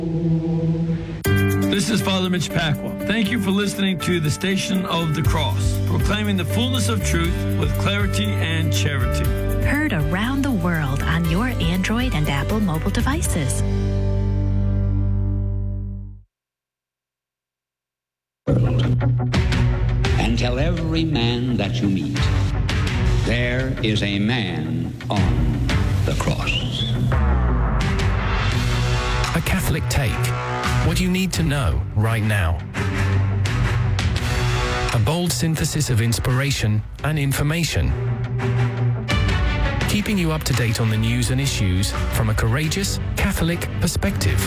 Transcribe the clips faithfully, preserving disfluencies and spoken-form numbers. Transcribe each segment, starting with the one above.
This is Father Mitch Pacwa. Thank you for listening to the Station of the Cross, proclaiming the fullness of truth with clarity and charity. Heard around the world on your Android and Apple mobile devices. And tell every man that you meet, there is a man on the cross. A Catholic Take. What you need to know right now. A bold synthesis of inspiration and information. Keeping you up to date on the news and issues from a courageous Catholic perspective.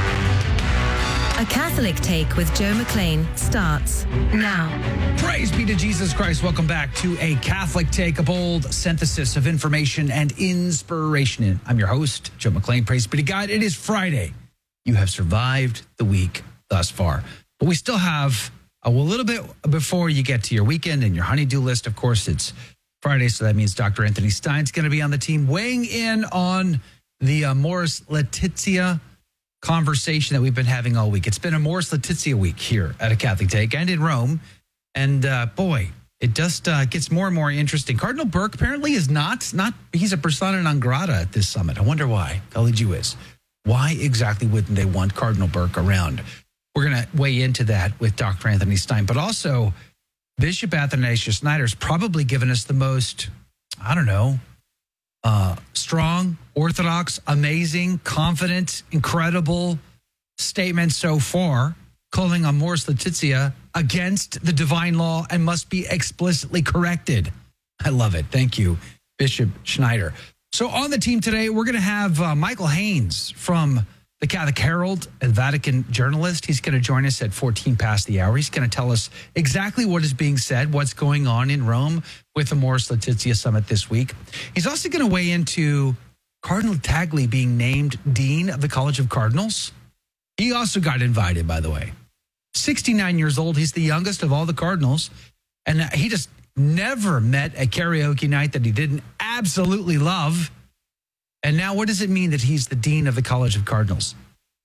A Catholic Take with Joe McClain starts now. Praise be to Jesus Christ. Welcome back to A Catholic Take, a bold synthesis of information and inspiration. I'm your host, Joe McClain. Praise be to God. It is Friday. You have survived the week thus far. But we still have a little bit before you get to your weekend and your honey-do list. Of course, it's Friday, so that means Doctor Anthony Stein's going to be on the team weighing in on the uh, Amoris Laetitia conversation that we've been having all week. It's been Amoris Laetitia week here at A Catholic Take and in Rome. And uh, boy, it just uh, gets more and more interesting. Cardinal Burke apparently is not, not, he's a persona non grata at this summit. I wonder why. Golly gee whiz. Why exactly wouldn't they want Cardinal Burke around? We're going to weigh into that with Doctor Anthony Stein, but also Bishop Athanasius Schneider's probably given us the most, I don't know, uh, strong, orthodox, amazing, confident, incredible statement so far, calling Amoris Laetitia against the divine law and must be explicitly corrected. I love it. Thank you, Bishop Schneider. So on the team today, we're going to have uh, Michael Haynes from the Catholic Herald, a Vatican journalist. He's going to join us at fourteen past the hour. He's going to tell us exactly what is being said, what's going on in Rome with the Amoris Laetitia Summit this week. He's also going to weigh into Cardinal Tagle being named Dean of the College of Cardinals. He also got invited, by the way. sixty-nine years old. He's the youngest of all the cardinals. And he just never met a karaoke night that he didn't absolutely love. And now what does it mean that he's the Dean of the College of Cardinals?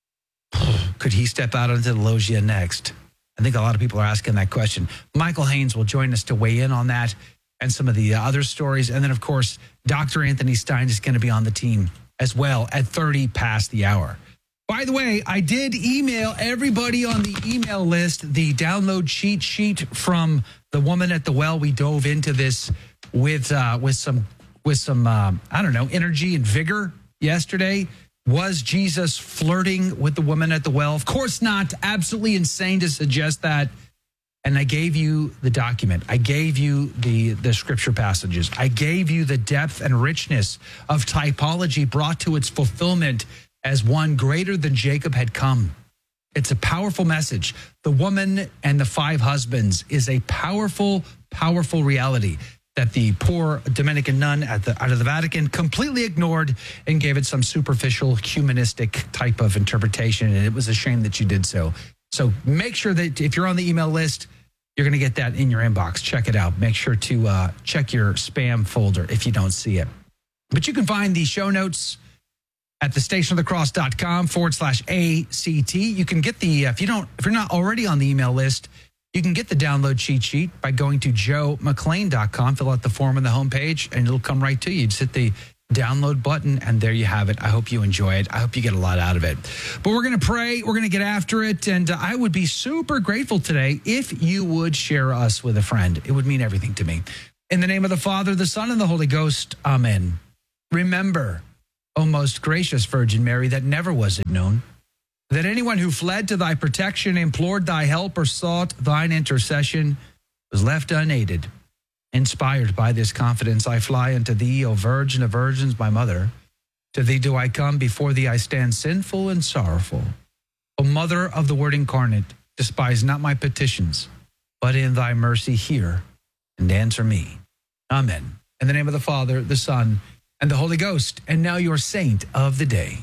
Could he step out onto the loggia next? I think a lot of people are asking that question. Michael Haynes will join us to weigh in on that and some of the other stories. And then, of course, Doctor Anthony Stein is going to be on the team as well at thirty past the hour. By the way, I did email everybody on the email list the download cheat sheet from the woman at the well. We dove into this with uh, with some with some uh, I don't know energy and vigor yesterday. Was Jesus flirting with the woman at the well? Of course not. Absolutely insane to suggest that. And I gave you the document. I gave you the the scripture passages. I gave you the depth and richness of typology brought to its fulfillment as one greater than Jacob had come. It's a powerful message. The woman and the five husbands is a powerful, powerful reality that the poor Dominican nun at the, out of the Vatican completely ignored and gave it some superficial humanistic type of interpretation. And it was a shame that you did so. So make sure that if you're on the email list, you're going to get that in your inbox. Check it out. Make sure to uh, check your spam folder if you don't see it. But you can find the show notes at the station of the cross dot com forward slash A C T. You can get the, if you don't, if you're not already on the email list, you can get the download cheat sheet by going to joe mcclain dot com, fill out the form on the homepage, and it'll come right to you. Just hit the download button, and there you have it. I hope you enjoy it. I hope you get a lot out of it. But we're going to pray. We're going to get after it. And uh, I would be super grateful today if you would share us with a friend. It would mean everything to me. In the name of the Father, the Son, and the Holy Ghost. Amen. Remember, O most gracious Virgin Mary, that never was it known that anyone who fled to thy protection, implored thy help, or sought thine intercession was left unaided. Inspired by this confidence, I fly unto thee, O Virgin of Virgins, my mother. To thee do I come, before thee I stand sinful and sorrowful. O Mother of the Word incarnate, despise not my petitions, but in thy mercy hear and answer me. Amen. In the name of the Father, the Son, and the Holy Ghost. And now your saint of the day.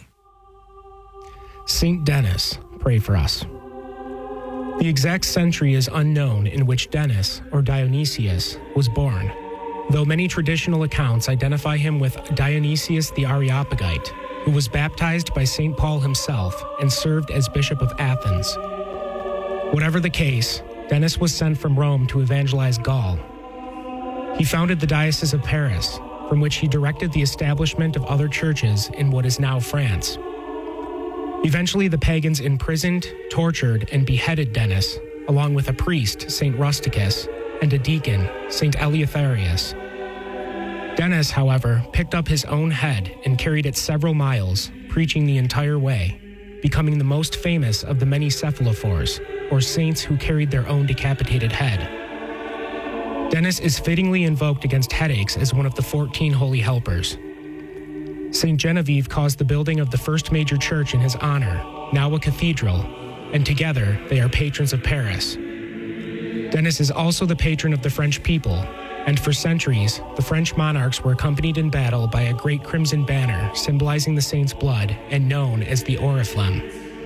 Saint Denis, pray for us. The exact century is unknown in which Denis, or Dionysius, was born, though many traditional accounts identify him with Dionysius the Areopagite, who was baptized by Saint Paul himself and served as Bishop of Athens. Whatever the case, Denis was sent from Rome to evangelize Gaul. He founded the Diocese of Paris, from which he directed the establishment of other churches in what is now France. Eventually, the pagans imprisoned, tortured, and beheaded Denis, along with a priest, Saint Rusticus, and a deacon, Saint Eleutherius. Denis, however, picked up his own head and carried it several miles, preaching the entire way, becoming the most famous of the many cephalophores, or saints who carried their own decapitated head. Denis is fittingly invoked against headaches as one of the fourteen holy helpers. Saint Genevieve caused the building of the first major church in his honor, now a cathedral, and together they are patrons of Paris. Denis is also the patron of the French people, and for centuries, the French monarchs were accompanied in battle by a great crimson banner symbolizing the saint's blood and known as the Oriflamme.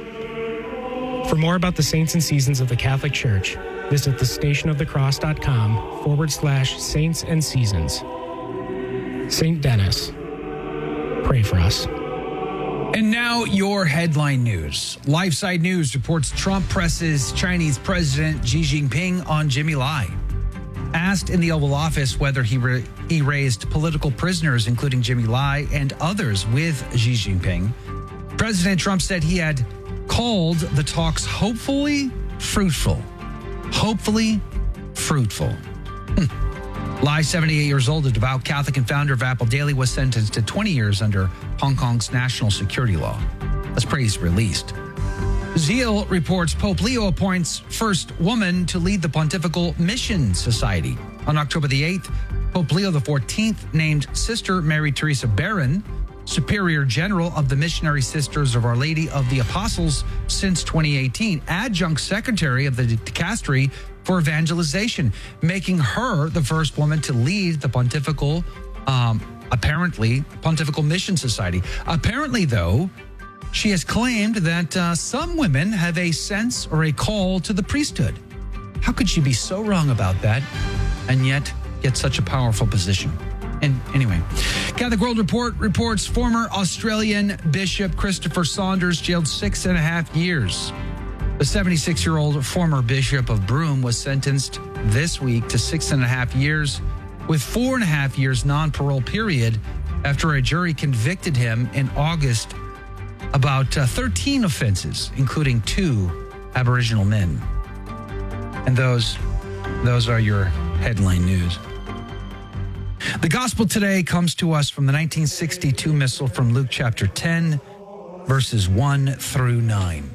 For more about the saints and seasons of the Catholic Church, visit thestationofthecross.com forward slash saints and seasons. Saint Denis, pray for us. And now your headline news. LifeSide News reports Trump presses Chinese President Xi Jinping on Jimmy Lai. Asked in the Oval Office whether he, re- he raised political prisoners, including Jimmy Lai and others, with Xi Jinping, President Trump said he had called the talks hopefully fruitful. Hopefully fruitful. Hmm. Lai, seventy-eight years old, a devout Catholic and founder of Apple Daily, was sentenced to twenty years under Hong Kong's national security law. Let's pray he's released. Zeal reports Pope Leo appoints first woman to lead the Pontifical Mission Society. On October the eighth, Pope Leo the fourteenth named Sister Mary Teresa Barron Superior General of the Missionary Sisters of Our Lady of the Apostles since twenty eighteen, Adjunct Secretary of the Dicastery for Evangelization, making her the first woman to lead the Pontifical, um, apparently, Pontifical Mission Society. Apparently, though, she has claimed that uh, some women have a sense or a call to the priesthood. How could she be so wrong about that and yet get such a powerful position? And anyway, Catholic World Report reports former Australian Bishop Christopher Saunders jailed six and a half years. The seventy-six-year-old former Bishop of Broome was sentenced this week to six and a half years with four and a half years non-parole period after a jury convicted him in August about uh, thirteen offenses, including two Aboriginal men. And those, those are your headline news. The gospel today comes to us from the nineteen sixty-two Missal from Luke chapter ten, verses one through nine.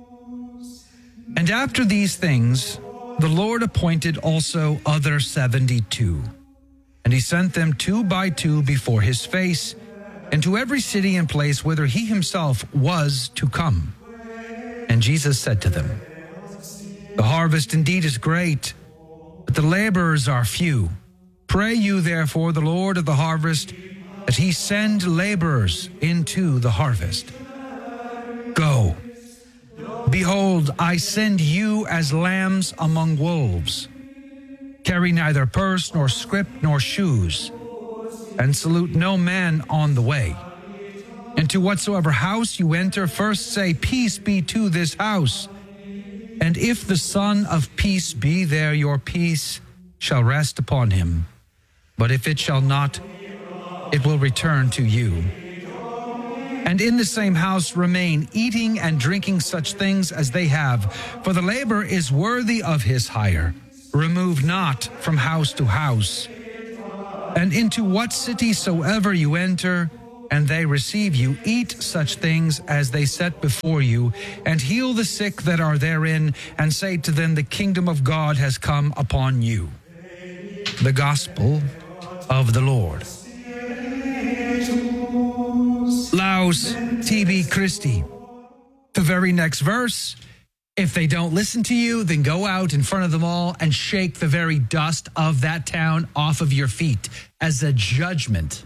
And after these things, the Lord appointed also other seventy-two, and he sent them two by two before his face, into every city and place whither he himself was to come. And Jesus said to them, The harvest indeed is great, but the laborers are few. Pray you therefore the Lord of the harvest, that he send laborers into the harvest. Go. Behold, I send you as lambs among wolves. Carry neither purse, nor scrip, nor shoes, and salute no man on the way. And to whatsoever house you enter, first say, Peace be to this house. And if the Son of Peace be there, your peace shall rest upon him. But if it shall not, it will return to you. And in the same house remain, eating and drinking such things as they have, for the labor is worthy of his hire. Remove not from house to house. And into what city soever you enter, and they receive you, eat such things as they set before you, and heal the sick that are therein, and say to them, The kingdom of God has come upon you. The gospel of the Lord. Laus tibi Christi. The very next verse, if they don't listen to you, then go out in front of them all and shake the very dust of that town off of your feet as a judgment.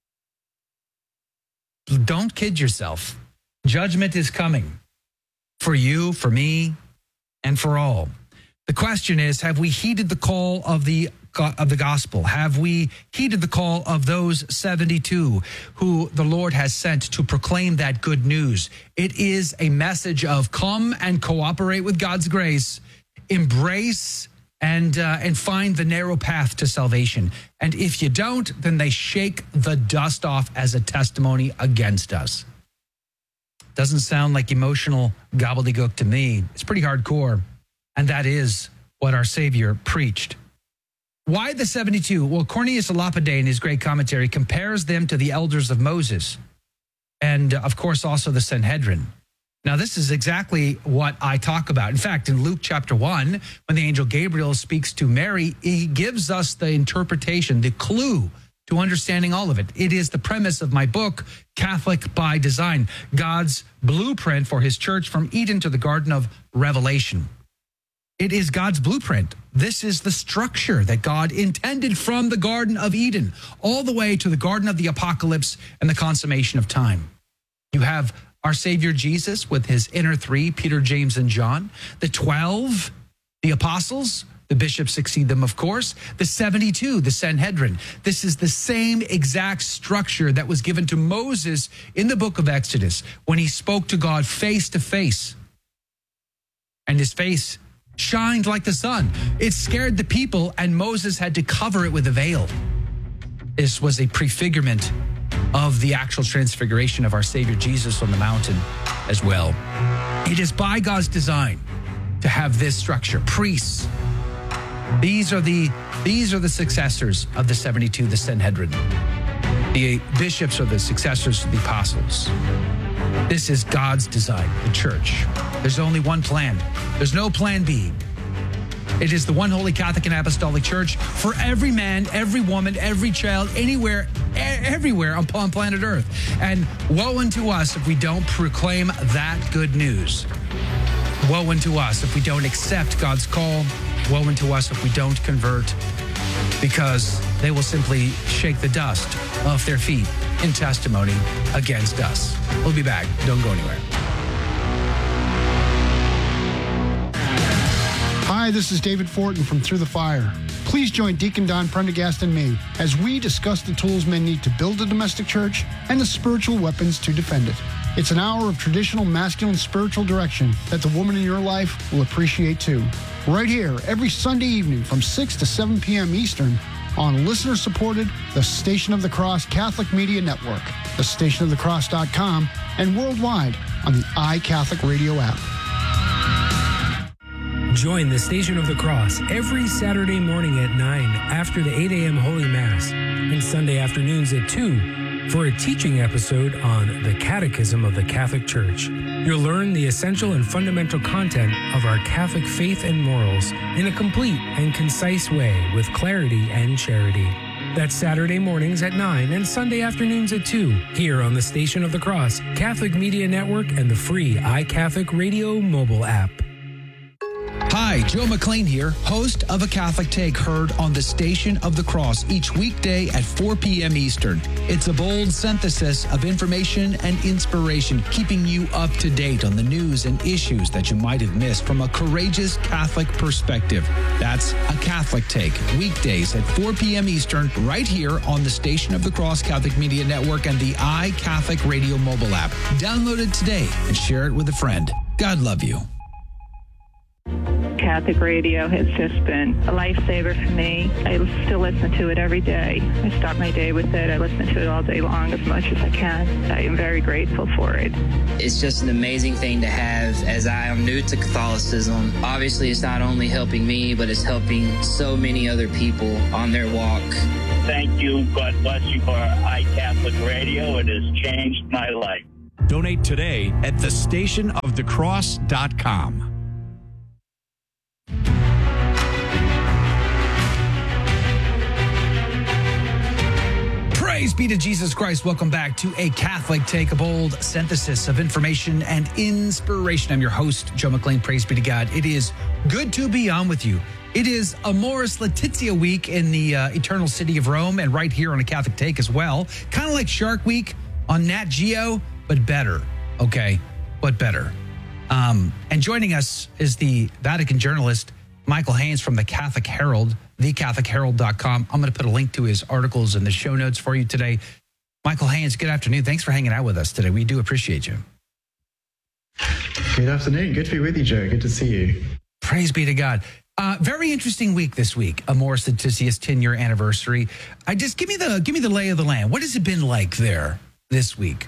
Don't kid yourself. Judgment is coming for you, for me, and for all. The question is, have we heeded the call of the of the gospel? Have we heeded the call of those seventy-two who the Lord has sent to proclaim that good news? It is a message of come and cooperate with God's grace, embrace and uh, and find the narrow path to salvation. And if you don't, then they shake the dust off as a testimony against us. Doesn't sound like emotional gobbledygook to me. It's pretty hardcore. And that is what our Savior preached. Why the seventy-two? Well, Cornelius a Lapide in his great commentary compares them to the elders of Moses and, of course, also the Sanhedrin. Now, this is exactly what I talk about. In fact, in Luke chapter one, when the angel Gabriel speaks to Mary, he gives us the interpretation, the clue to understanding all of it. It is the premise of my book, Catholic by Design, God's blueprint for his church from Eden to the Garden of Revelation. It is God's blueprint. This is the structure that God intended from the Garden of Eden all the way to the Garden of the Apocalypse and the consummation of time. You have our Savior Jesus with his inner three, Peter, James, and John, the twelve, the apostles, the bishops succeed them, of course, the seventy-two, the Sanhedrin. This is the same exact structure that was given to Moses in the book of Exodus when he spoke to God face to face. And his face shined like the sun. It scared the people, and Moses had to cover it with a veil. This was a prefigurement of the actual transfiguration of our Savior Jesus on the mountain as well. It is by God's design to have this structure. Priests. These are the these are the successors of the seventy-two, the Sanhedrin. The bishops are the successors of the apostles. This is God's design, the church. There's only one plan. There's no plan B. It is the one holy Catholic and Apostolic Church for every man, every woman, every child, anywhere, everywhere upon planet Earth. And woe unto us if we don't proclaim that good news. Woe unto us if we don't accept God's call. Woe unto us if we don't convert, because they will simply shake the dust off their feet in testimony against us. We'll be back. Don't go anywhere. Hi, this is David Fortin from Through the Fire. Please join Deacon Don Prendergast and me as we discuss the tools men need to build a domestic church and the spiritual weapons to defend it. It's an hour of traditional masculine spiritual direction that the woman in your life will appreciate too. Right here, every Sunday evening from six to seven p.m. Eastern on listener-supported The Station of the Cross Catholic Media Network, the station of the cross dot com, and worldwide on the iCatholic Radio app. Join the Station of the Cross every Saturday morning at nine after the eight a.m. Holy Mass and Sunday afternoons at two for a teaching episode on the Catechism of the Catholic Church. You'll learn the essential and fundamental content of our Catholic faith and morals in a complete and concise way with clarity and charity. That's Saturday mornings at nine and Sunday afternoons at two here on the Station of the Cross, Catholic Media Network, and the free iCatholic Radio mobile app. Hi, Joe McLean here, host of A Catholic Take, heard on the Station of the Cross each weekday at four p.m. Eastern. It's a bold synthesis of information and inspiration, keeping you up to date on the news and issues that you might have missed from a courageous Catholic perspective. That's A Catholic Take, weekdays at four p.m. Eastern, right here on the Station of the Cross Catholic Media Network and the iCatholic Radio mobile app. Download it today and share it with a friend. God love you. Catholic radio has just been a lifesaver for me. I still listen to it every day. I start my day with it. I listen to it all day long as much as I can. I am very grateful for it. It's just an amazing thing to have, as I am new to Catholicism. Obviously, it's not only helping me, but it's helping so many other people on their walk. Thank you. God bless you for iCatholic Radio. It has changed my life. Donate today at the station of the cross dot com. Praise be to Jesus Christ. Welcome back to A Catholic Take, a bold synthesis of information and inspiration. I'm your host, Joe McLean. Praise be to God. It is good to be on with you. It is Amoris Laetitia week in the uh, eternal city of Rome, and right here on A Catholic Take as well. Kind of like Shark Week on Nat Geo, but better. Okay, but better. Um, and joining us is the Vatican journalist, Michael Haynes from the Catholic Herald. the catholic herald dot com. I'm going to put a link to his articles in the show notes for you today. Michael Haynes, good afternoon. Thanks for hanging out with us today. We do appreciate you. Good afternoon. Good to be with you, Joe. Good to see you. Praise be to God. Uh, very interesting week this week. Amoris Laetitia's ten-year anniversary. I just give me the give me the lay of the land. What has it been like there this week?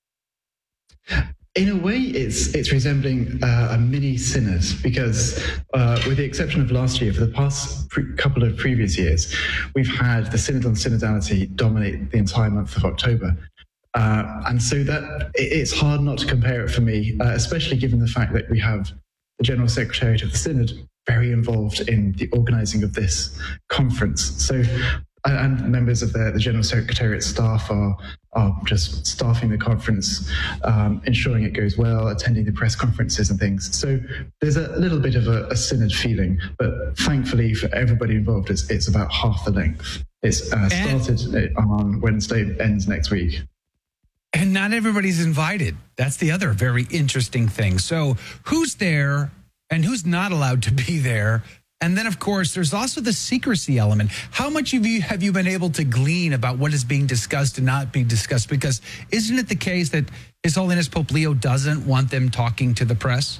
In a way, it's it's resembling uh, a mini synod because, uh, with the exception of last year, for the past pre- couple of previous years, we've had the synod on synodality dominate the entire month of October. Uh, and so that it, it's hard not to compare it for me, uh, especially given the fact that we have the General Secretariat of the Synod very involved in the organising of this conference. So, and members of the, the General Secretariat staff are are just staffing the conference, um, ensuring it goes well, attending the press conferences and things. So there's a little bit of a, a synod feeling, but thankfully for everybody involved, it's, it's about half the length. It's uh, started on Wednesday, ends next week. And not everybody's invited. That's the other very interesting thing. So who's there and who's not allowed to be there? And then, of course, there's also the secrecy element. How much of you have you been able to glean about what is being discussed and not being discussed? Because isn't it the case that His Holiness Pope Leo doesn't want them talking to the press?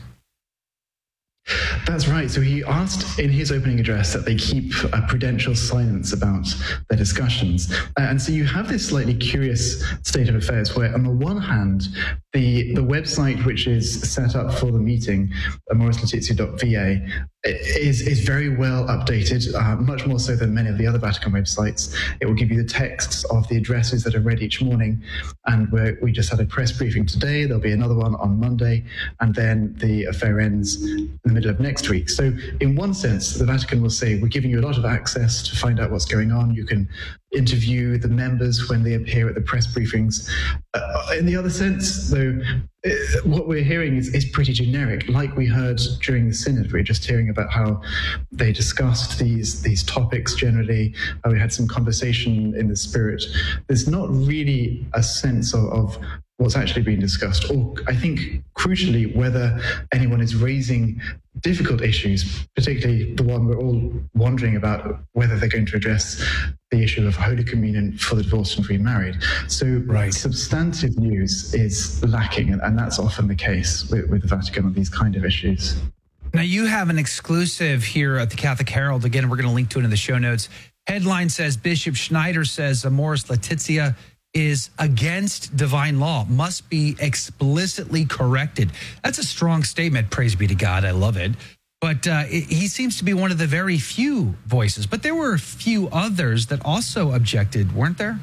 That's right. So he asked in his opening address that they keep a prudential silence about their discussions. Uh, and so you have this slightly curious state of affairs where, on the one hand, the, the website which is set up for the meeting, amoris laetitia dot v a, is, is very well updated, uh, much more so than many of the other Vatican websites. It will give you the texts of the addresses that are read each morning. And we're, we just had a press briefing today. There'll be another one on Monday. And then the affair ends in the middle of next week. So in one sense, the Vatican will say, we're giving you a lot of access to find out what's going on. You can interview the members when they appear at the press briefings. Uh, in the other sense, though, what we're hearing is, is pretty generic. Like we heard during the synod, we we're just hearing about how they discussed these these topics generally, how we had some conversation in the spirit. There's not really a sense of, of what's actually being discussed, or I think crucially whether anyone is raising difficult issues, particularly the one we're all wondering about, whether they're going to address the issue of Holy Communion for the divorced and remarried. So right. substantive news is lacking, and, and that's often the case with, with the Vatican on these kind of issues. Now, you have an exclusive here at the Catholic Herald. Again, we're going to link to it in the show notes. Headline says, Bishop Schneider says Amoris Laetitia is against divine law, must be explicitly corrected. That's a strong statement. Praise be to God. I love it. But uh, it, he seems to be one of the very few voices. But there were a few others that also objected, weren't there?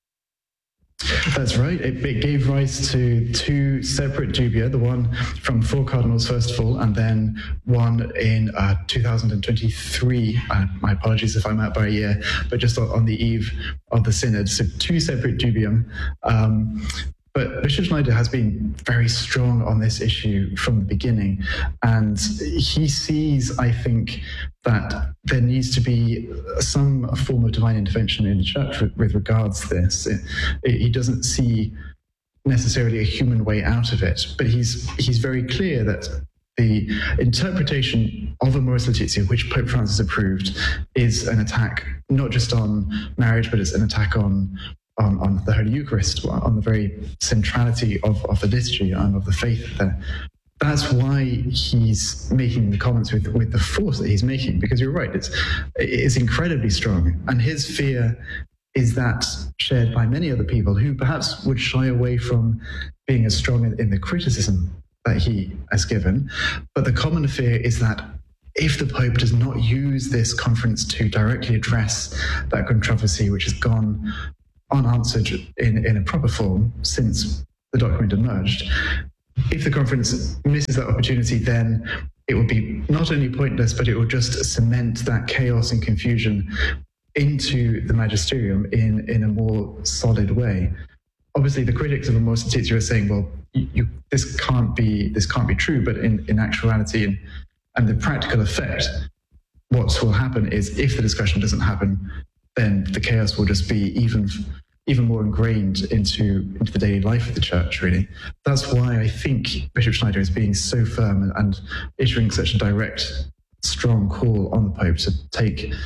That's right. It, it gave rise to two separate dubia, the one from four cardinals, first of all, and then one in uh, two thousand twenty-three. Uh, my apologies if I'm out by a year, but just on, on the eve of the synod. So two separate dubium. Um, But Bishop Schneider has been very strong on this issue from the beginning. And he sees, I think, that there needs to be some form of divine intervention in the church with, with regards to this. It, it, he doesn't see necessarily a human way out of it, but he's he's very clear that the interpretation of Amoris Laetitia, which Pope Francis approved, is an attack not just on marriage, but it's an attack on On, on the Holy Eucharist, on the very centrality of, of the liturgy and of the faith there. That's why he's making the comments with, with the force that he's making, because you're right, it's, it's incredibly strong. And his fear is that shared by many other people who perhaps would shy away from being as strong in, in the criticism that he has given. But the common fear is that if the Pope does not use this conference to directly address that controversy, which has gone unanswered in, in a proper form since the document emerged, if the conference misses that opportunity, then it will be not only pointless, but it will just cement that chaos and confusion into the magisterium in, in a more solid way. Obviously, the critics of Amoris Laetitia are saying, well, you, you, this can't be this can't be true, but in, in actuality and, and the practical effect, what will happen is if the discussion doesn't happen, then the chaos will just be even even more ingrained into, into the daily life of the church, really. That's why I think Bishop Schneider is being so firm and, and issuing such a direct, strong call on the Pope to take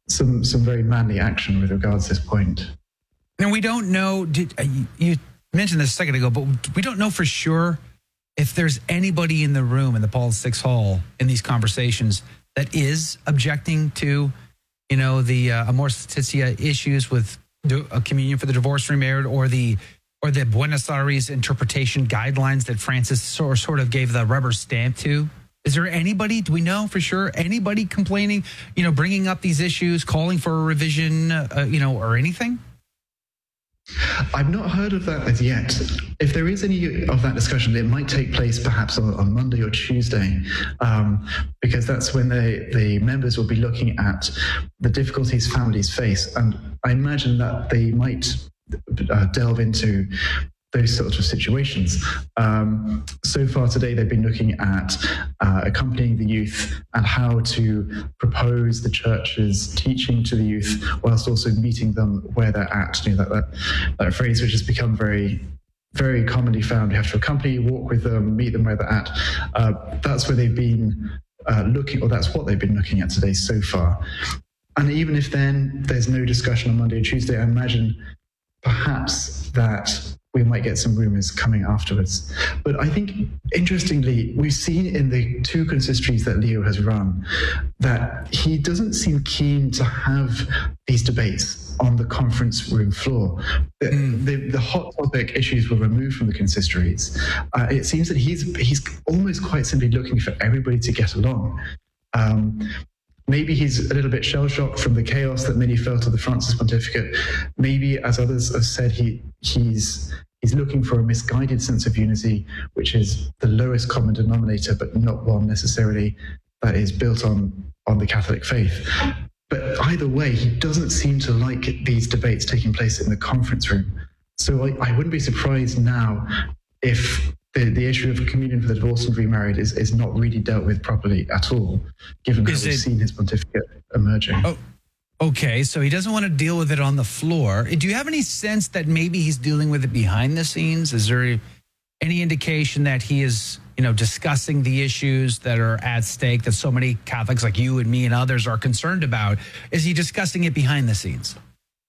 some some very manly action with regards to this point. And we don't know, did, uh, you, you mentioned this a second ago, but we don't know for sure if there's anybody in the room in the Paul the Sixth Hall in these conversations that is objecting to, you know, the uh, Amoris Laetitia issues with a communion for the divorced and remarried, or the or the Buenos Aires interpretation guidelines that Francis sort sort of gave the rubber stamp to. Is there anybody, do we know for sure, anybody complaining, you know, bringing up these issues, calling for a revision, uh, you know, or anything? I've not heard of that as yet. If there is any of that discussion, it might take place perhaps on, on Monday or Tuesday, um, because that's when they, the members will be looking at the difficulties families face. And I imagine that they might uh, delve into those sorts of situations. Um, so far today, they've been looking at uh, accompanying the youth and how to propose the church's teaching to the youth whilst also meeting them where they're at. You know, that, that, that phrase which has become very, very commonly found. You have to accompany, walk with them, meet them where they're at. Uh, that's where they've been uh, looking, or that's what they've been looking at today so far. And even if then there's no discussion on Monday or Tuesday, I imagine perhaps that we might get some rumors coming afterwards. But I think, interestingly, we've seen in the two consistories that Leo has run that he doesn't seem keen to have these debates on the conference room floor. The, mm. the, the hot topic issues were removed from the consistories. Uh, it seems that he's he's almost quite simply looking for everybody to get along. Um, Maybe he's a little bit shell-shocked from the chaos that many felt of the Francis pontificate. Maybe, as others have said, he he's he's looking for a misguided sense of unity, which is the lowest common denominator, but not one necessarily that is built on, on the Catholic faith. But either way, he doesn't seem to like these debates taking place in the conference room. So I, I wouldn't be surprised now if The, the issue of communion for the divorced and remarried is, is not really dealt with properly at all, given how we've seen his pontificate emerging. Oh, okay, so he doesn't want to deal with it on the floor. Do you have any sense that maybe he's dealing with it behind the scenes? Is there any indication that he is, you know, discussing the issues that are at stake that so many Catholics like you and me and others are concerned about? Is he discussing it behind the scenes?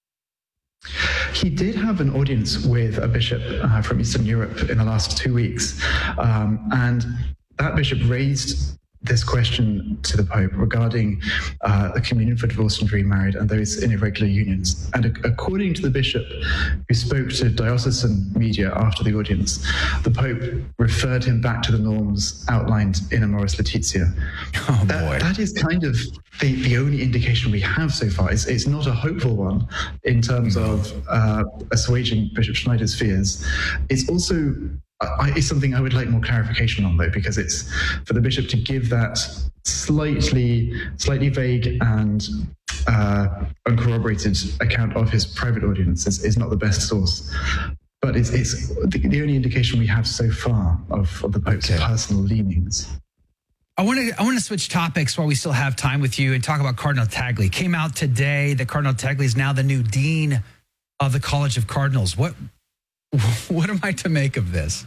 He did have an audience with a bishop uh, from Eastern Europe in the last two weeks, um, and that bishop raised this question to the Pope regarding uh, the communion for divorced and remarried and those in irregular unions. And according to the bishop who spoke to diocesan media after the audience, the Pope referred him back to the norms outlined in Amoris Laetitia. Oh, boy. That, that is kind of the, the only indication we have so far. It's, it's not a hopeful one in terms of uh, assuaging Bishop Schneider's fears. It's also I, it's something I would like more clarification on, though, because it's for the bishop to give that slightly, slightly vague and uh, uncorroborated account of his private audience is, is not the best source. But it's, it's the, the only indication we have so far of, of the Pope's okay. personal leanings. I want to I want to switch topics while we still have time with you and talk about Cardinal Tagle. Came out today that Cardinal Tagle is now the new dean of the College of Cardinals. What what am I to make of this?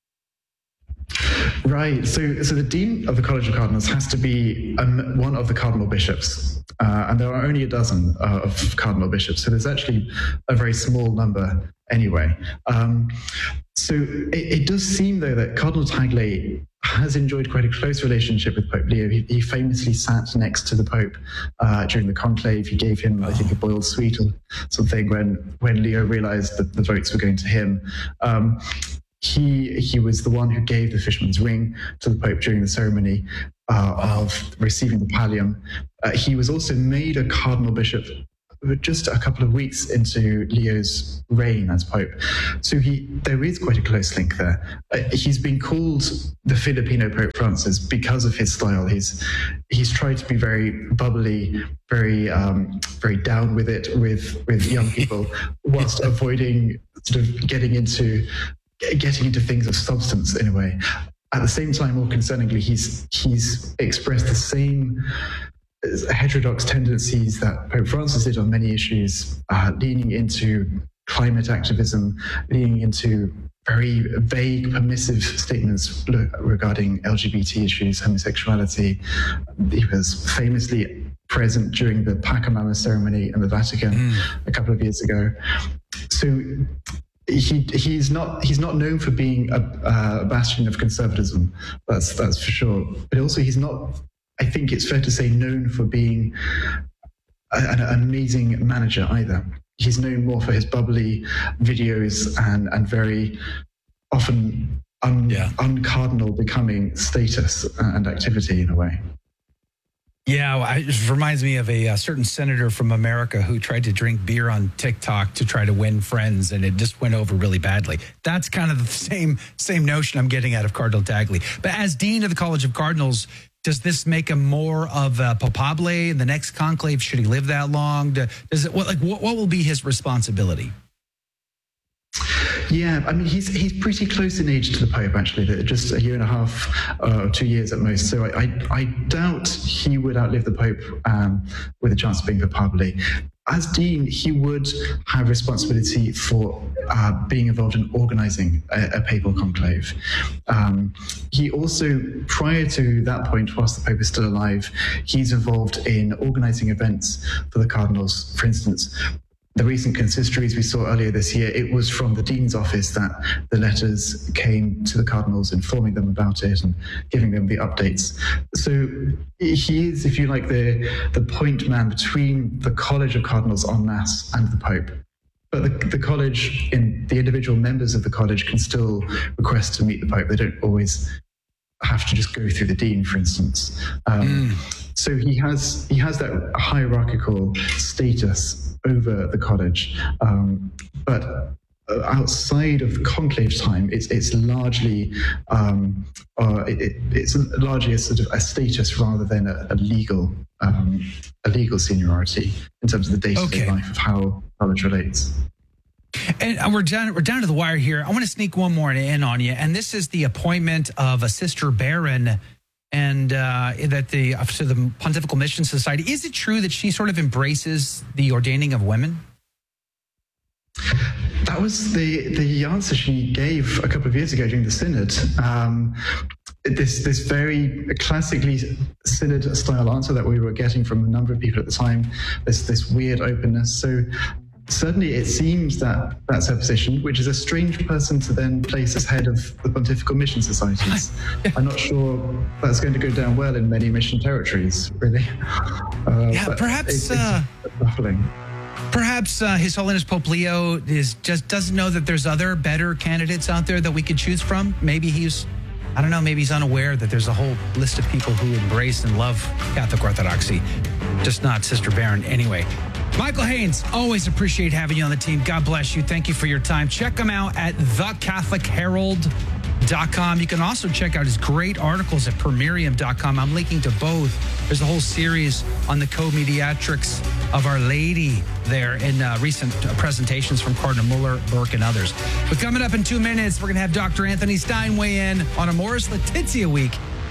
Right. So, so the dean of the College of Cardinals has to be um, one of the cardinal bishops, uh, and there are only a dozen uh, of cardinal bishops. So there's actually a very small number anyway. Um, so it, it does seem, though, that Cardinal Tagle has enjoyed quite a close relationship with Pope Leo. He, he famously sat next to the Pope uh, during the conclave. He gave him, I think, a boiled sweet or something when when Leo realized that the votes were going to him. Um, He he was the one who gave the fisherman's ring to the Pope during the ceremony uh, of receiving the pallium. Uh, he was also made a cardinal bishop just a couple of weeks into Leo's reign as Pope. So he there is quite a close link there. Uh, he's been called the Filipino Pope Francis because of his style. He's he's tried to be very bubbly, very um, very down with it with with young people, whilst avoiding sort of getting into getting into things of substance in a way. At the same time, more concerningly, he's he's expressed the same heterodox tendencies that Pope Francis did on many issues, uh, leaning into climate activism, leaning into very vague, permissive statements regarding L G B T issues, homosexuality. He was famously present during the Pachamama ceremony in the Vatican mm. a couple of years ago. So he he's not he's not known for being a, a bastion of conservatism. That's that's for sure. But also he's not, I think it's fair to say, known for being a, an amazing manager either. He's known more for his bubbly videos and and very often un, yeah. uncardinal becoming status and activity in a way. Yeah, it reminds me of a, a certain senator from America who tried to drink beer on TikTok to try to win friends, and it just went over really badly. That's kind of the same same notion I'm getting out of Cardinal Tagle. But as Dean of the College of Cardinals, does this make him more of a papabile in the next conclave? Should he live that long? Does it what like what, what will be his responsibility? Yeah, I mean, he's he's pretty close in age to the Pope, actually, just a year and a half, uh, two years at most. So I, I, I doubt he would outlive the Pope um, with a chance of being papabile. As Dean, he would have responsibility for uh, being involved in organizing a, a papal conclave. Um, he also, prior to that point, whilst the Pope is still alive, he's involved in organizing events for the cardinals. For instance, the recent consistories we saw earlier this year, it was from the Dean's office that the letters came to the cardinals, informing them about it and giving them the updates. So he is, if you like, the, the point man between the College of Cardinals en masse and the Pope. But the, the college, in the individual members of the college can still request to meet the Pope. They don't always have to just go through the Dean, for instance. Um, mm. So he has he has that hierarchical status over the college, um, but outside of conclave time, it's it's largely um, uh, it, it's largely a sort of a status rather than a, a legal um, a legal seniority in terms of the day-to-day okay. life of how college relates. And we're down we're down to the wire here. I want to sneak one more in on you, and this is the appointment of a Sister Baron. And uh, that the to the Pontifical Mission Society. Is it true that she sort of embraces the ordaining of women? That was the the answer she gave a couple of years ago during the synod. Um, this this very classically synod style answer that we were getting from a number of people at the time. This this weird openness. So certainly it seems that that's her position, which is a strange person to then place as head of the Pontifical Mission Societies. I'm not sure that's going to go down well in many mission territories, really. Uh, yeah, perhaps it's, uh, it's baffling. Perhaps uh, His Holiness Pope Leo is just doesn't know that there's other better candidates out there that we could choose from. Maybe he's, I don't know, maybe he's unaware that there's a whole list of people who embrace and love Catholic Orthodoxy, just not Sister Baron. Anyway, Michael Haynes, always appreciate having you on the team. God bless you. Thank you for your time. Check him out at the catholic herald dot com. You can also check out his great articles at premierium dot com. I'm linking to both. There's a whole series on the co-mediatrix of Our Lady there in uh, recent uh, presentations from Cardinal Muller, Burke, and others. But coming up in two minutes, we're going to have Doctor Anthony Stein weigh in on Amoris Laetitia week.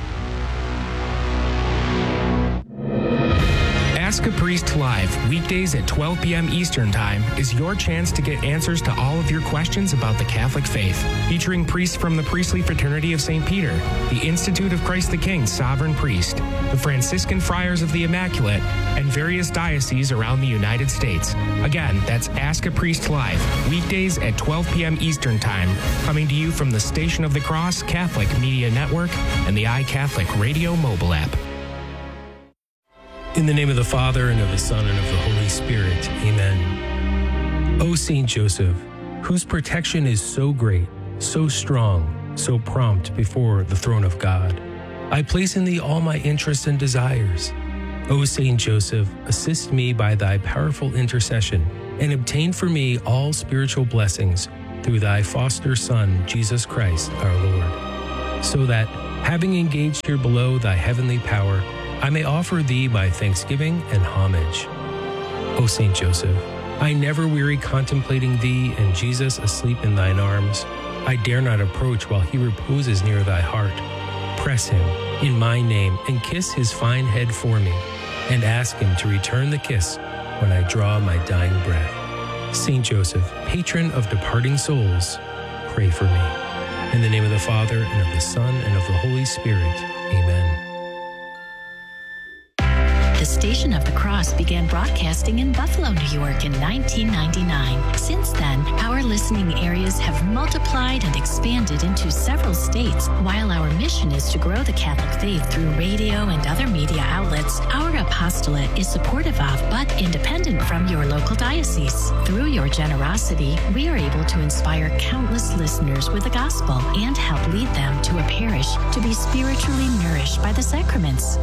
Ask a Priest Live, weekdays at twelve p.m. Eastern Time, is your chance to get answers to all of your questions about the Catholic faith. Featuring priests from the Priestly Fraternity of Saint Peter, the Institute of Christ the King Sovereign Priest, the Franciscan Friars of the Immaculate, and various dioceses around the United States. Again, that's Ask a Priest Live, weekdays at twelve p.m. Eastern Time, coming to you from the Station of the Cross Catholic Media Network and the iCatholic Radio mobile app. In the name of the Father, and of the Son, and of the Holy Spirit. Amen. O Saint Joseph, whose protection is so great, so strong, so prompt before the throne of God, I place in thee all my interests and desires. O Saint Joseph, assist me by thy powerful intercession, and obtain for me all spiritual blessings through thy foster Son, Jesus Christ, our Lord, so that, having engaged here below thy heavenly power, I may offer thee my thanksgiving and homage. O Saint Joseph, I never weary contemplating thee and Jesus asleep in thine arms. I dare not approach while he reposes near thy heart. Press him in my name and kiss his fine head for me, and ask him to return the kiss when I draw my dying breath. Saint Joseph, patron of departing souls, pray for me. In the name of the Father, and of the Son, and of the Holy Spirit. Amen. The Station of the Cross began broadcasting in Buffalo, New York in nineteen ninety-nine. Since then, our listening areas have multiplied and expanded into several states. While our mission is to grow the Catholic faith through radio and other media outlets, our apostolate is supportive of but independent from your local diocese. Through your generosity, we are able to inspire countless listeners with the gospel and help lead them to a parish to be spiritually nourished by the sacraments.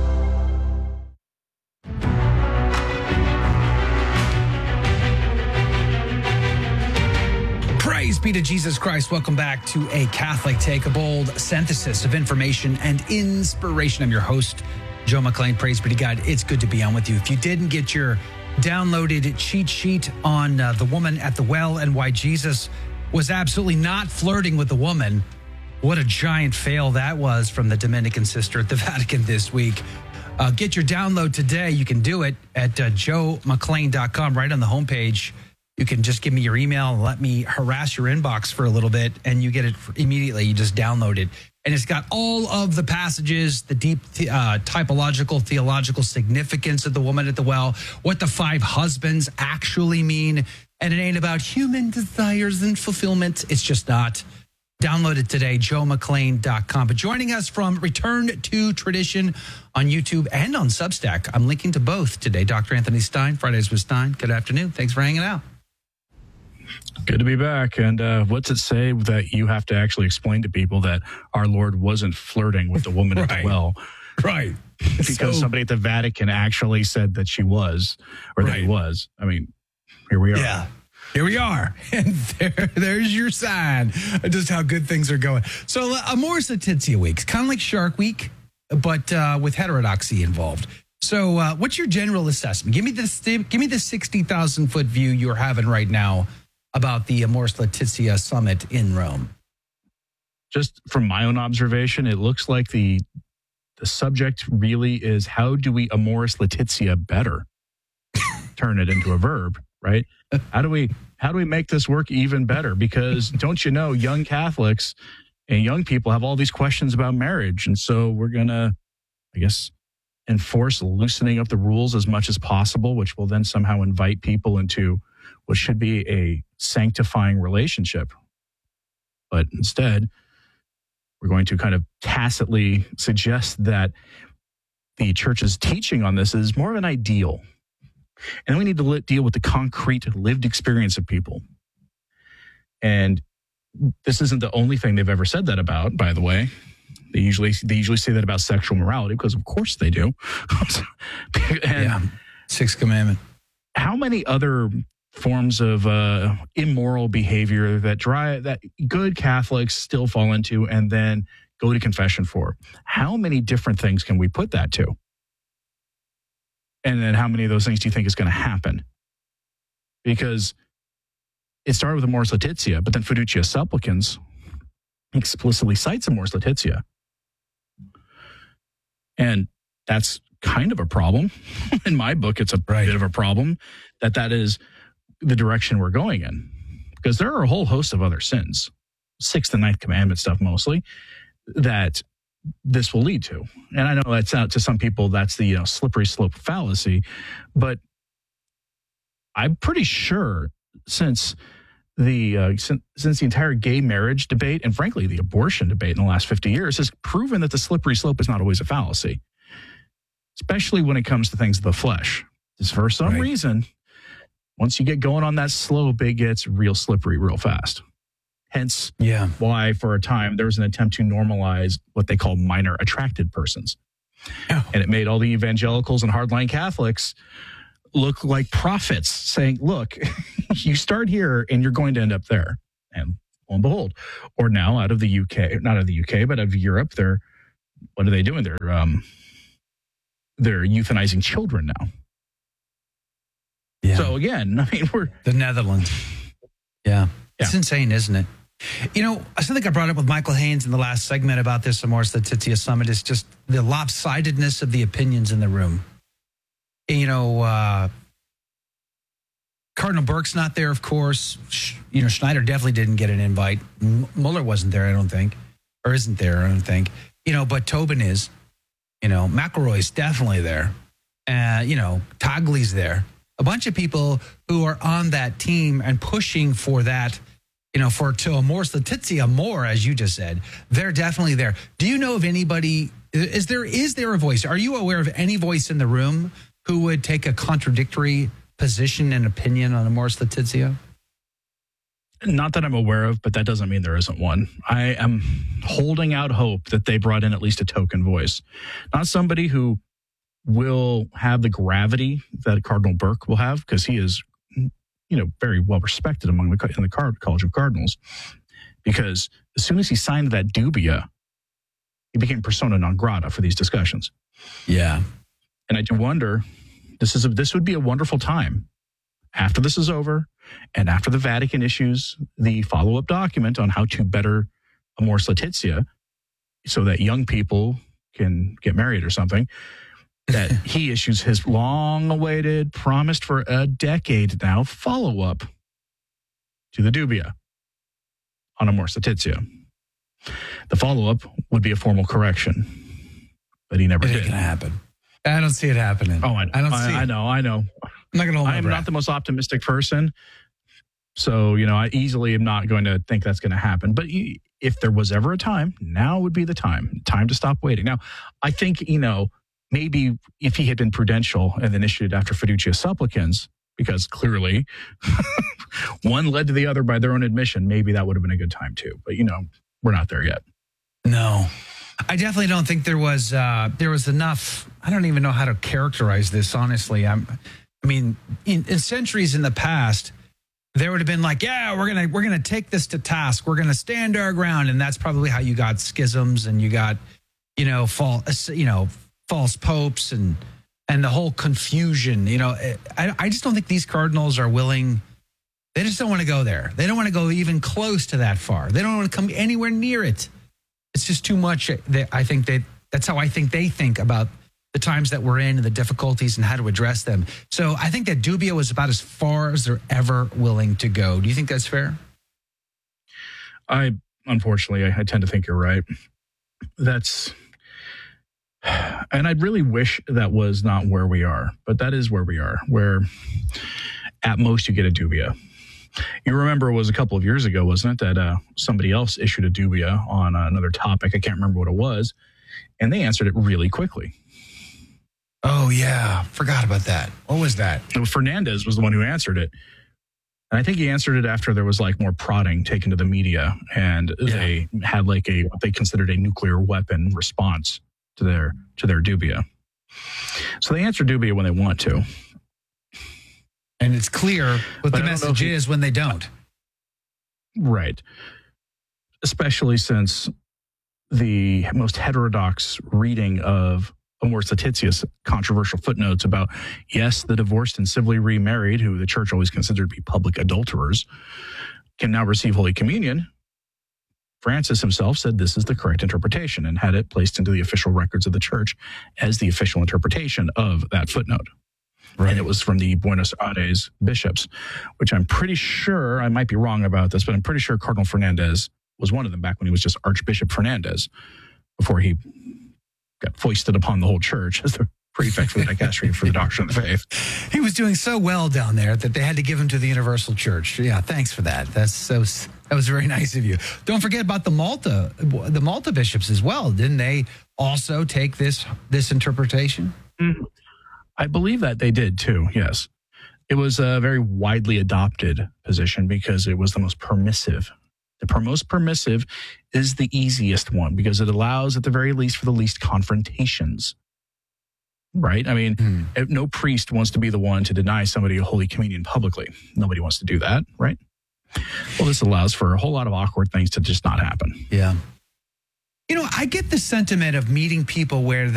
Praise be to Jesus Christ. Welcome back to A Catholic Take, a bold synthesis of information and inspiration. I'm your host, Joe McClain. Praise be to God. It's good to be on with you. If you didn't get your downloaded cheat sheet on uh, the woman at the well and why Jesus was absolutely not flirting with the woman, what a giant fail that was from the Dominican sister at the Vatican this week. Uh, get your download today. You can do it at uh, joe mcclain dot com, right on the homepage. You can just give me your email and let me harass your inbox for a little bit, and you get it immediately. You just download it. And it's got all of the passages, the deep uh, typological, theological significance of the woman at the well, what the five husbands actually mean. And it ain't about human desires and fulfillment. It's just not. Download it today, joe mcclain dot com. But joining us from Return to Tradition on YouTube and on Substack, I'm linking to both today, Doctor Anthony Stein, Fridays with Stein. Good afternoon. Thanks for hanging out. Good to be back. And uh, what's it say that you have to actually explain to people that our Lord wasn't flirting with the woman right. at the well? Right. Because so, somebody at the Vatican actually said that she was, or right. that he was. I mean, here we are. Yeah. Here we are. And there, there's your sign of just how good things are going. So uh, Amoris Laetitia Week, kind of like Shark Week, but uh, with heterodoxy involved. So uh, what's your general assessment? Give me this, give me the sixty thousand foot view you're having right now about the Amoris Laetitia summit in Rome. Just from my own observation, it looks like the the subject really is how do we Amoris Laetitia better? Turn it into a verb, right? How do we how do we make this work even better? Because don't you know, young Catholics and young people have all these questions about marriage. And so we're going to, I guess, enforce loosening up the rules as much as possible, which will then somehow invite people into what should be a sanctifying relationship. But instead, we're going to kind of tacitly suggest that the church's teaching on this is more of an ideal. And we need to li- deal with the concrete lived experience of people. And this isn't the only thing they've ever said that about, by the way. They usually they usually say that about sexual morality, because of course they do. and yeah, Sixth Commandment. How many other forms of uh, immoral behavior that dry, that good Catholics still fall into and then go to confession for? How many different things can we put that to? And then how many of those things do you think is going to happen? Because it started with Amoris Laetitia, but then Fiducia Supplicans explicitly cites Amoris Laetitia. And that's kind of a problem. In my book, it's a right. bit of a problem that that is the direction we're going in. Because there are a whole host of other sins, sixth and ninth commandment stuff mostly, that this will lead to. And I know that's out to some people, that's the you know slippery slope fallacy, but I'm pretty sure since the uh, since, since the entire gay marriage debate and frankly the abortion debate in the last fifty years has proven that the slippery slope is not always a fallacy, especially when it comes to things of the flesh. Just for some right. reason, once you get going on that slope, it gets real slippery real fast. Hence yeah. why, for a time, there was an attempt to normalize what they call minor attracted persons. Oh. And it made all the evangelicals and hardline Catholics look like prophets, saying, look, you start here and you're going to end up there. And lo and behold. Or now out of the U K, not out of the U K, but out of Europe, they're, what are they doing? They're, um, they're euthanizing children now. Yeah. So again, I mean, we're... The Netherlands. Yeah. Yeah. It's insane, isn't it? You know, I think I brought up with Michael Haynes in the last segment about this Amoris Laetitia Summit is just the lopsidedness of the opinions in the room. You know, uh, Cardinal Burke's not there, of course. Sh- you know, Schneider definitely didn't get an invite. M- Mueller wasn't there, I don't think. Or isn't there, I don't think. You know, but Tobin is. You know, McElroy's definitely there. uh, you know, Tagli's there. A bunch of people who are on that team and pushing for that, you know, for to Amoris Laetitia more, as you just said. They're definitely there. Do you know of anybody, is there is there a voice? Are you aware of any voice in the room who would take a contradictory position and opinion on Amoris Laetitia? Not that I'm aware of, but that doesn't mean there isn't one. I am holding out hope that they brought in at least a token voice. Not somebody who will have the gravity that Cardinal Burke will have, because he is, you know, very well respected among the in the College of Cardinals. Because as soon as he signed that dubia, he became persona non grata for these discussions. Yeah. And I do wonder, this is a, this would be a wonderful time after this is over and after the Vatican issues the follow-up document on how to better Amoris Laetitia so that young people can get married or something, that he issues his long-awaited, promised for a decade now, follow-up to the dubia on Amoris Laetitia. The follow-up would be a formal correction, but he never it did. It ain't gonna happen. I don't see it happening. Oh, I, I don't I, see I it. know, I know. I'm not going to hold my I am breath. not the most optimistic person. So, you know, I easily am not going to think that's going to happen. But if there was ever a time, now would be the time. Time to stop waiting. Now, I think, you know, maybe if he had been prudential and then issued it after Fiducia Supplicans, because clearly one led to the other by their own admission, maybe that would have been a good time too. But, you know, we're not there yet. No. I definitely don't think there was uh, there was enough. I don't even know how to characterize this, honestly. I'm, I mean, in, in centuries in the past, there would have been like, yeah, we're gonna we're gonna take this to task. We're gonna stand our ground, and that's probably how you got schisms and you got, you know, false, you know, false popes and and the whole confusion. You know, I I just don't think these cardinals are willing. They just don't want to go there. They don't want to go even close to that far. They don't want to come anywhere near it. It's just too much. They, I think they, that's how I think they think about the times that we're in and the difficulties and how to address them. So I think that dubia was about as far as they're ever willing to go. Do you think that's fair? I, unfortunately, I, I tend to think you're right. That's, and I really wish that was not where we are, but that is where we are, where at most you get a dubia. You remember it was a couple of years ago, wasn't it, that uh, somebody else issued a dubia on uh, another topic. I can't remember what it was. And they answered it really quickly. Oh, yeah. Forgot about that. What was that? Fernandez was the one who answered it. And I think he answered it after there was like more prodding taken to the media. And yeah. They had like a what they considered a nuclear weapon response to their to their dubia. So they answer dubia when they want to. And it's clear what but the message he, is when they don't. Right. Especially since the most heterodox reading of Amoris Laetitia's controversial footnotes about, yes, the divorced and civilly remarried, who the church always considered to be public adulterers, can now receive Holy Communion. Francis himself said this is the correct interpretation and had it placed into the official records of the church as the official interpretation of that footnote. Right. And it was from the Buenos Aires bishops, which I'm pretty sure, I might be wrong about this, but I'm pretty sure Cardinal Fernandez was one of them back when he was just Archbishop Fernandez, before he got foisted upon the whole church as the prefect for the dicastery for the doctrine of the faith. He was doing so well down there that they had to give him to the Universal Church. Yeah, thanks for that. That's so. That was very nice of you. Don't forget about the Malta, the Malta bishops as well. Didn't they also take this this interpretation? Mm-hmm. I believe that they did too, yes. It was a very widely adopted position because it was the most permissive. The most permissive is the easiest one because it allows, at the very least, for the least confrontations. Right? I mean, mm. no priest wants to be the one to deny somebody a Holy Communion publicly. Nobody wants to do that, right? Well, this allows for a whole lot of awkward things to just not happen. Yeah. You know, I get the sentiment of meeting people where they